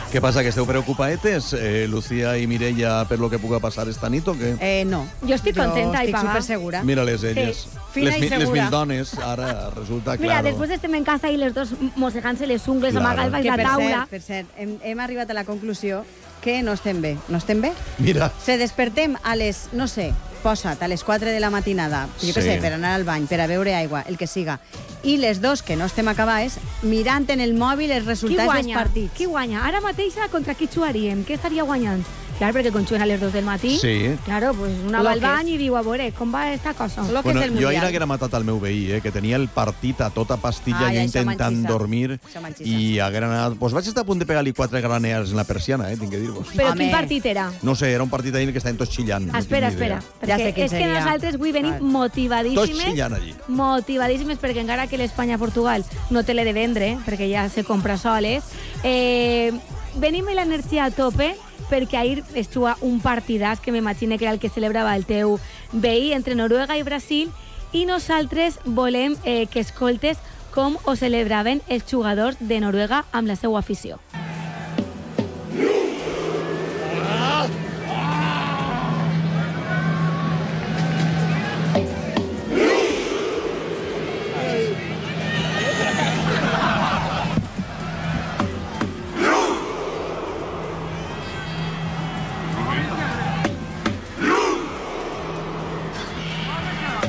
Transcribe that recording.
Què passa, que esteu preocupaetes, Lucía i Mireia, per lo que puga passar esta nit o què? No. Jo estic contenta i estic paga. supersegura. Mira-les elles. Sí. Fina i Les segura. mil dones, ara resulta, Mira, claro. després estem en casa i les dos mossegant-se les ungles, Claro. amagant baix Que la taula. per cert, hem arribat a la conclusió que no estem bé. No estem bé? Mira, Se despertem a les, no sé, posa't, a les 4 de la matinada, jo què Sí. sé, per anar al bany, per a beure aigua, el que siga, i les dos que no estem acabades, mirant en el mòbil els Qui resultats dels guanya? partits. Qui guanya? Ara mateix contra qui jugaríem? Què estaria guanyant? Clar, perquè quan juguen a les 2 del matí, sí. claro, pues una va al Loques. bany i diu, a veure, com va esta cosa? Lo que Bueno, és el jo ahir Mundial. haguera matat el meu veí, que tenia el partit a tota pastilla Ai, ja això intentant m'enxissa. dormir Això m'enxissa. i haguera anat... Pues vaig estar a punt de pegar-li 4 graneades en la persiana, tinc que dir-vos. Però Home. quin partit era? No sé, era un partit ahir que estaven tots xillant. No Espera, tinc ni idea. espera. Ja Perquè sé quin és que seria. nosaltres avui venim Clar. Tots motivadíssimes. xillant allí. Motivadíssimes perquè encara que l'Espanya-Portugal no te l'he de vendre, perquè ja se compra soles, venim amb l'energia a tope perquè ahir es juga un partidàs que m'imagino que era el que celebrava el teu veí entre Noruega i Brasil i nosaltres volem que escoltes com ho celebraven els jugadors de Noruega amb la seva afició.